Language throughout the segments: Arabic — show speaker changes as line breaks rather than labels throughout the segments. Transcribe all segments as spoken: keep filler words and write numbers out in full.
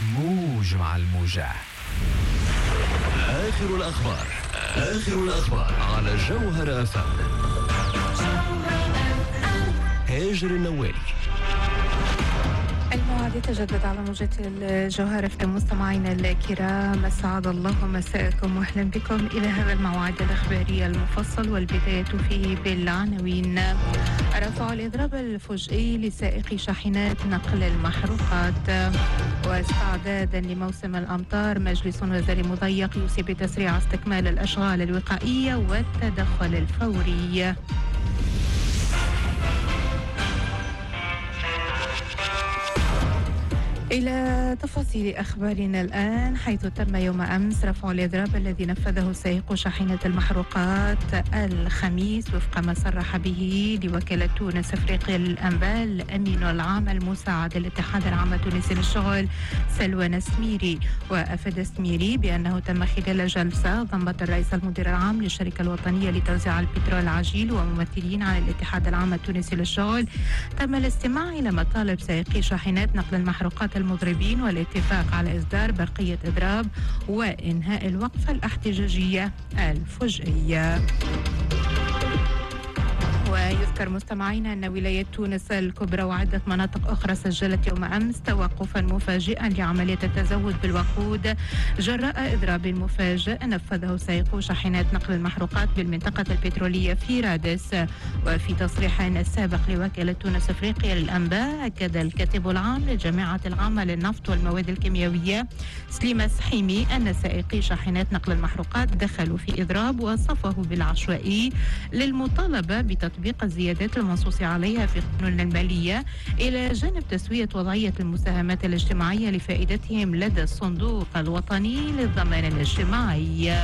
موج مع الموجة. آخر الأخبار آخر الأخبار على جوهر أف أم. هاجر النوالي.
الموعد يتجدد على موجة الجوهر في مستمعينا الكرام، أسعد الله مساءكم وأهلا بكم إلى هذا الموعد الإخباري المفصل، والبداية فيه بالعناوين. رفع الإضراب الفجئي لسائق شاحنات نقل المحروقات. واستعدادا لموسم الأمطار، مجلس وزاري مضيق يوصي بتسريع استكمال الأشغال الوقائية والتدخل الفوري. إلى تفاصيل أخبارنا الآن، حيث تم يوم أمس رفع الإضراب الذي نفذه سائق شاحنة المحروقات الخميس وفق ما صرح به لوكالة تونس أفريقيا للأنباء الأمين العام المساعد للاتحاد العام التونسي للشغل سلوى نسميري. وأفاد سميري بأنه تم خلال جلسة ضمت الرئيس المدير العام للشركة الوطنية لتوزيع البترول العجيل وممثلين عن الاتحاد العام التونسي للشغل، تم الاستماع إلى مطالب سائقي شاحنات نقل المحروقات المضربين والاتفاق على إصدار برقية إضراب وإنهاء الوقفة الاحتجاجية الفجئية. ويذكر مستمعينا أن ولاية تونس الكبرى وعدة مناطق أخرى سجلت يوم أمس توقفا مفاجئا لعملية التزود بالوقود جراء إضراب مفاجئ نفذه سائق شاحنات نقل المحروقات بالمنطقة البترولية في رادس. وفي تصريح سابق لوكالة تونس أفريقيا للأنباء، أكد الكاتب العام للجامعة العامة للنفط والمواد الكيميائية سليمة سحيمي أن سائقي شاحنات نقل المحروقات دخلوا في إضراب وصفه بالعشوائي للمطالبة بتطبيق الزيادات المنصوص عليها في قانون المالية، إلى جانب تسوية وضعية المساهمات الاجتماعية لفائدتهم لدى الصندوق الوطني للضمان الاجتماعي.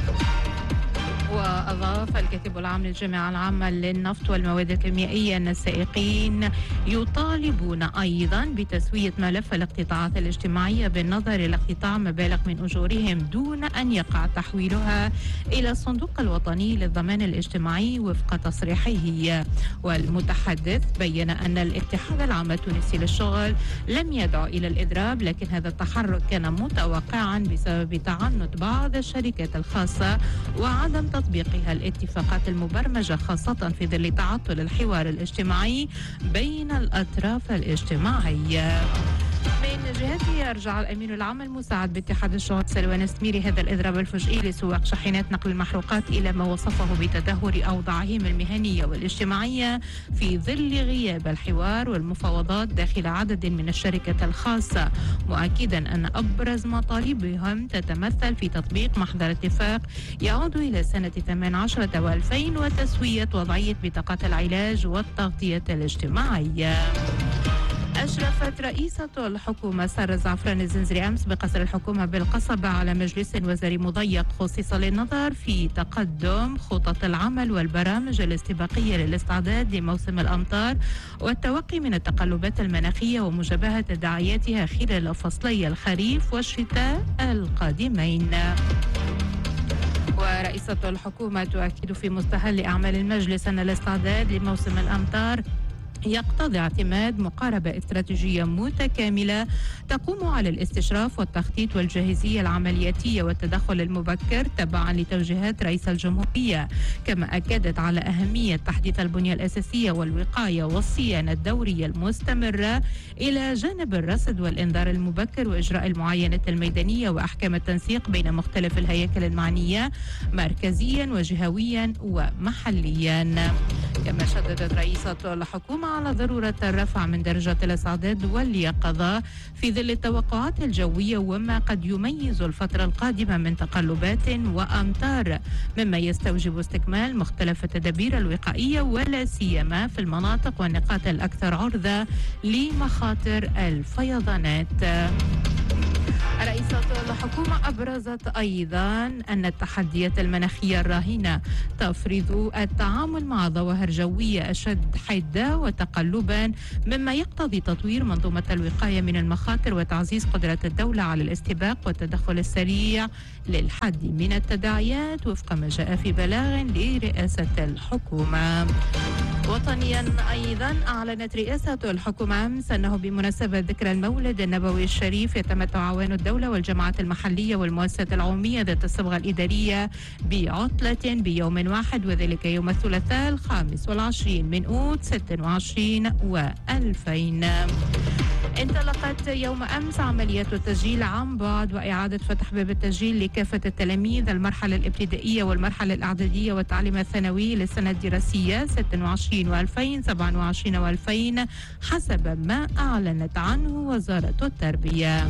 وأضاف الكاتب العام للجامعة العامة للنفط والمواد الكيميائية أن السائقين يطالبون أيضا بتسوية ملف الاقتطاعات الاجتماعية بالنظر إلى اقتطاع مبالغ من أجورهم دون أن يقع تحويلها إلى الصندوق الوطني للضمان الاجتماعي وفق تصريحه. والمتحدث بين أن الاتحاد العام التونسي للشغل لم يدعو إلى الإضراب، لكن هذا التحرك كان متوقعا بسبب تعنت بعض الشركات الخاصة وعدم تطبيقها الاتفاقات المبرمجة، خاصة في ظل تعطل الحوار الاجتماعي بين الأطراف الاجتماعية. من جهته، أرجع الأمين العام المساعد باتحاد الشغل سلوى نسميري هذا الإضراب الفجئي لسواق شاحنات نقل المحروقات إلى ما وصفه بتدهور أوضاعهم المهنية والاجتماعية في ظل غياب الحوار والمفاوضات داخل عدد من الشركات الخاصة، مؤكدا أن أبرز مطالبهم تتمثل في تطبيق محضر اتفاق يعود إلى سنة ثمانية عشر وألفين وتسوية وضعية بطاقات العلاج والتغطية الاجتماعية. أشرفت رئيسة الحكومة سارة زعفران الزنزري أمس بقصر الحكومة بالقصبة على مجلس وزاري مضيق خصص للنظر في تقدم خطط العمل والبرامج الاستباقية للاستعداد لموسم الأمطار والتوقي من التقلبات المناخية ومجابهة تداعياتها خلال فصلي الخريف والشتاء القادمين. ورئيسة الحكومة تؤكد في مستهل أعمال المجلس أن الاستعداد لموسم الأمطار يقتضي اعتماد مقاربة استراتيجية متكاملة تقوم على الاستشراف والتخطيط والجاهزية العملياتية والتدخل المبكر تبعا لتوجيهات رئيس الجمهورية، كما أكدت على أهمية تحديث البنية الأساسية والوقاية والصيانة الدورية المستمرة إلى جانب الرصد والإنذار المبكر وإجراء المعاينات الميدانية وأحكام التنسيق بين مختلف الهياكل المعنية مركزيا وجهويا ومحليا. كما شددت رئيسة الحكومة على ضرورة الرفع من درجة الاستعداد واليقظة في ظل التوقعات الجوية وما قد يميز الفترة القادمة من تقلبات وأمطار، مما يستوجب استكمال مختلف التدابير الوقائية ولا سيما في المناطق والنقاط الأكثر عرضة لمخاطر الفيضانات. رئيسة الحكومة أبرزت أيضا أن التحديات المناخية الراهنة تفرض التعامل مع ظواهر جوية أشد حدة وتقلبا، مما يقتضي تطوير منظومة الوقاية من المخاطر وتعزيز قدرة الدولة على الاستباق والتدخل السريع للحد من التداعيات وفق ما جاء في بلاغ لرئاسة الحكومة. وطنيا أيضا أعلنت رئاسة الحكومة أمس أنه بمناسبة ذكرى المولد النبوي الشريف يتم تعاون الدولة والجماعات المحلية والمؤسسات العمومية ذات الصبغة الإدارية بعطلة بيوم واحد، وذلك يوم الثلاثاء الخامس والعشرين من أوت ستة وعشرين وألفين. انطلقت يوم أمس عمليات التسجيل عن بعد وإعادة فتح باب التسجيل لكافة التلاميذ المرحلة الابتدائية والمرحلة الإعدادية والتعليم الثانوي للسنة الدراسية ستة وعشرين وألفين سبعة وعشرين وألفين حسب ما أعلنت عنه وزارة التربية.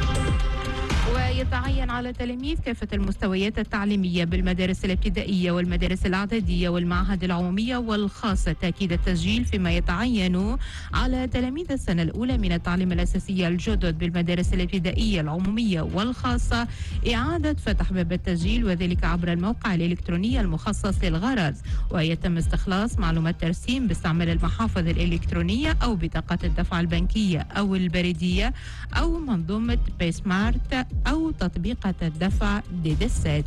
ويتعين على تلاميذ كافة المستويات التعليمية بالمدارس الابتدائية والمدارس الإعدادية والمعاهد العمومية والخاصة تأكيد التسجيل، فيما يتعين على تلاميذ السنة الأولى من التعليم الأساسي الجدد بالمدارس الابتدائية العمومية والخاصة إعادة فتح باب التسجيل، وذلك عبر الموقع الإلكتروني المخصص للغرض، ويتم استخلاص معلومات ترسيم باستعمال المحافظ الإلكترونية أو بطاقات الدفع البنكية أو البريدية أو منظومة بيسمارت أو تطبيقات الدفع ديدسات.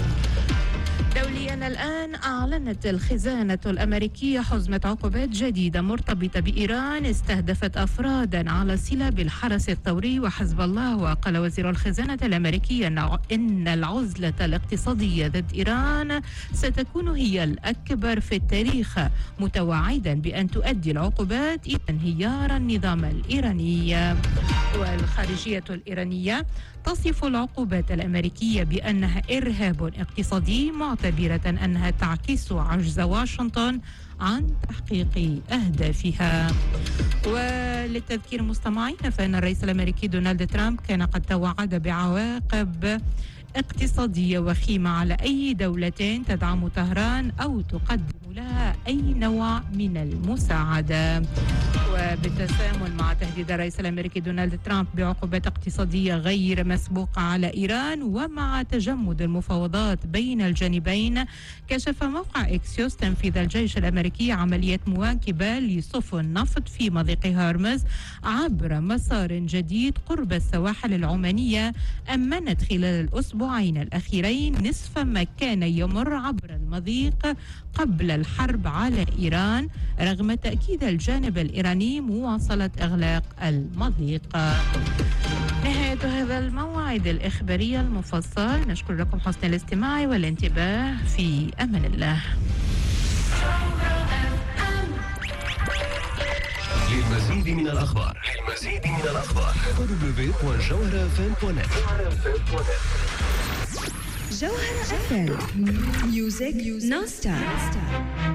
دوليا الآن أعلنت الخزانة الأمريكية حزمة عقوبات جديدة مرتبطة بإيران استهدفت أفرادا على صلة بالحرس الثوري وحزب الله. وقال وزير الخزانة الأمريكي إن العزلة الاقتصادية ضد إيران ستكون هي الأكبر في التاريخ، متوعدا بأن تؤدي العقوبات إلى انهيار النظام الإيراني. والخارجية الإيرانية تصف العقوبات الأمريكية بأنها إرهاب اقتصادي، معتبرة أنها تعكس عجز واشنطن عن تحقيق أهدافها. وللتذكير مستمعين، فإن الرئيس الأمريكي دونالد ترامب كان قد توعد بعواقب اقتصادية وخيمة على أي دولة تدعم طهران أو تقدم لها أي نوع من المساعدة. وبالتسامن مع تهديد الرئيس الأمريكي دونالد ترامب بعقوبات اقتصادية غير مسبوقة على إيران، ومع تجمد المفاوضات بين الجانبين، كشف موقع إكسيوس تنفيذ الجيش الأمريكي عمليات مواكبة لسفن نفط في مضيق هرمز عبر مسار جديد قرب السواحل العمانية، أمنت خلال الأسبوعين الأخيرين نصف ما كان يمر عبر المضيق قبل الحرب على إيران، رغم تأكيد الجانب الإيراني مواصلة إغلاق المضيق. نهاية هذا الموعد الإخباري المفصل، نشكر لكم حسن الاستماع والانتباه، في أمان الله.
للمزيد من الأخبار للمزيد من الأخبار دبليو دبليو دبليو دوت جوهرة اف ام دوت نت.
جوهرة اف ام، ميوزك نون ستوب.